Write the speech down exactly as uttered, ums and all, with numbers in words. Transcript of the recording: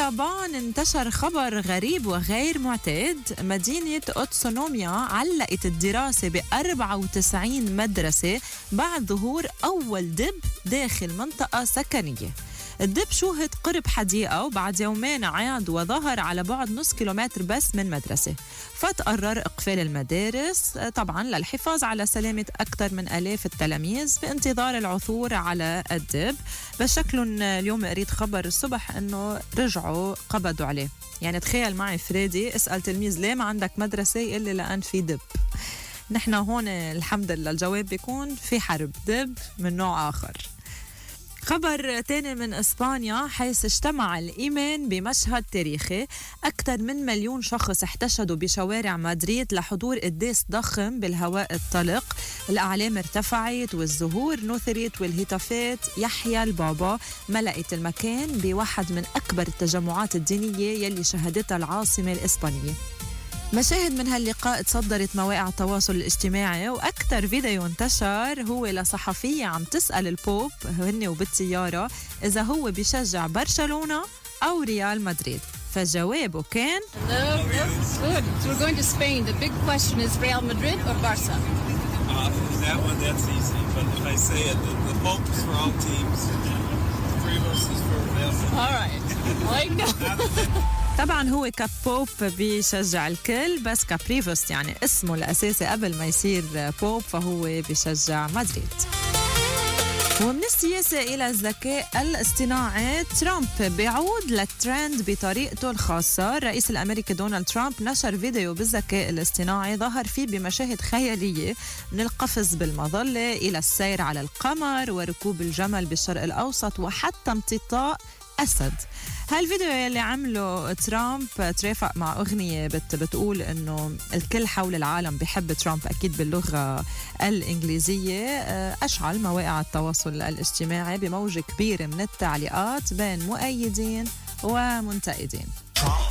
باليابان انتشر خبر غريب وغير معتاد. مدينة أوتسونوميا علقت الدراسة ب أربعة وتسعين مدرسة بعد ظهور أول دب داخل منطقة سكنية. الدب شوهد قرب حديقة وبعد يومين عاد وظهر على بعد نص كيلومتر بس من مدرسة، فتقرر إقفال المدارس طبعا للحفاظ على سلامة أكثر من آلاف التلاميذ بانتظار العثور على الدب. بس شكلهم اليوم قريت خبر الصبح أنه رجعوا قبضوا عليه. يعني تخيل معي فريدي، اسأل تلميذ ليه ما عندك مدرسة يقول لي لأن في دب. نحن هون الحمد لله الجواب بيكون في حرب، دب من نوع آخر. خبر تاني من إسبانيا، حيث اجتمع الإيمان بمشهد تاريخي. أكثر من مليون شخص احتشدوا بشوارع مدريد لحضور قداس ضخم بالهواء الطلق. الأعلام ارتفعت والزهور نثرت والهتافات يحيى البابا ملأت المكان بواحد من أكبر التجمعات الدينية يلي شهدتها العاصمة الإسبانية. مشاهد من هاللقاء تصدرت مواقع التواصل الاجتماعي، وأكثر فيديو انتشر هو لصحفية عم تسأل البوب هن وبالسيارة إذا هو بيشجع برشلونة أو ريال مدريد، فجوابه كان No, that's good. So we're going to Spain. The big question is Real Madrid or Barca? Uh, that one, that's easy. But if I say it, the, the Pope is for all teams. Three of us is for Real Madrid. All right. Like that. طبعا هو كبوب بيشجع الكل، بس كبريفوست يعني اسمه الأساسي قبل ما يصير بوب فهو بيشجع مدريد. ومن السياسة إلى الذكاء الاصطناعي، ترامب بيعود للترند بطريقته الخاصة. الرئيس الأمريكي دونالد ترامب نشر فيديو بالذكاء الاصطناعي ظهر فيه بمشاهد خيالية، من القفز بالمظلة إلى السير على القمر وركوب الجمل بالشرق الأوسط وحتى امتطاء أسد. هالفيديو اللي عمله ترامب ترافق مع أغنية بت بتقول إنه الكل حول العالم بيحب ترامب أكيد باللغة الإنجليزية. أشعل مواقع التواصل الاجتماعي بموجة كبيرة من التعليقات بين مؤيدين ومنتقدين.